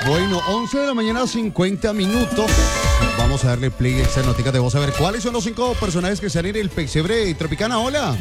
Bueno, 11 de la mañana, 50 minutos. Vamos a darle play a esta notica de voz a ver cuáles son los 5 personajes que salen en el pesebre Tropicana. Hola.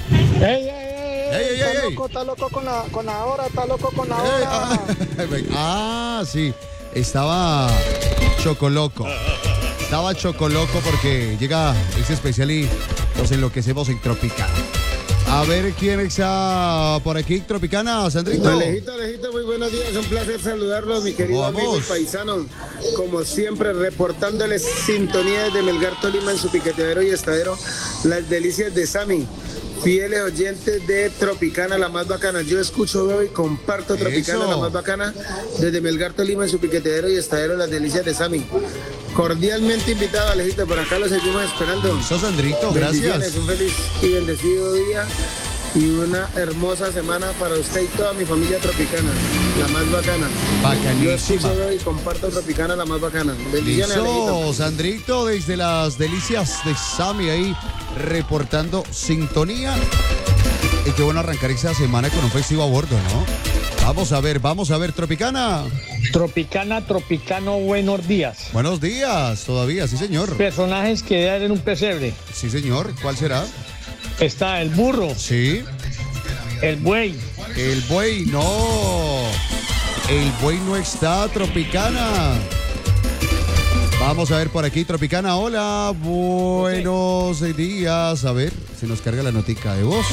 Está loco con la hora, está loco con la hora. Sí. Estaba Chocoloco. Estaba Chocoloco porque llega ese especial y nos enloquecemos en Tropicana. A ver quién está por aquí, Tropicana, Sandrito. Alejito, muy buenos días, un placer saludarlos, mi querido amigo paisano. Como siempre, reportándoles sintonía desde Melgar, Tolima, en su piqueteadero y estadero, las delicias de Sammy. Fieles oyentes de Tropicana, la más bacana. Yo escucho, veo y comparto Tropicana, la más bacana, desde Melgar, Tolima, en su piqueteadero y estadero, las delicias de Sammy. Cordialmente invitado, Alejito, por acá lo seguimos esperando. Eso, Sandrito, gracias. Un feliz y bendecido día y una hermosa semana para usted y toda mi familia tropicana, la más bacana. Bacanísima. Yo escucho y comparto Tropicana, la más bacana. Bendiciones, Alejito. Sandrito, desde las delicias de Sammy ahí, reportando sintonía. Y qué bueno arrancar esta semana con un festivo a bordo, ¿no? Vamos a ver, Tropicana. Tropicano, buenos días. Buenos días, todavía, sí, señor. Personajes que dan en un pesebre. Sí, señor. ¿Cuál será? Está el burro. Sí. El buey. El buey, no. El buey no está, Tropicana. Vamos a ver por aquí, Tropicana. Hola, buenos días. A ver, si nos carga la notica de voz.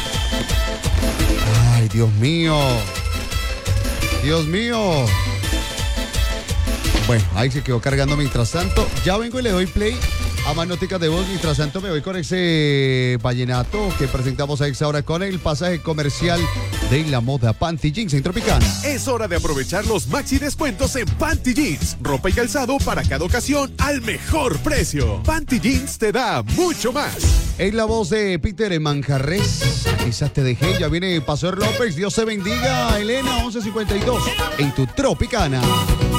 Ay, Dios mío. Bueno, ahí se quedó cargando mientras tanto. Ya vengo y le doy play a más noticas de voz. Mientras tanto me voy con ese vallenato que presentamos a esta hora con el pasaje comercial de la moda Panty Jeans en Tropicana. Es hora de aprovechar los maxi descuentos en Panty Jeans. Ropa y calzado para cada ocasión al mejor precio. Panty Jeans te da mucho más. Es la voz de Peter Manjarres. Quizás te dejé. Ya viene Pastor López. Dios te bendiga. Elena 1152 en tu Tropicana.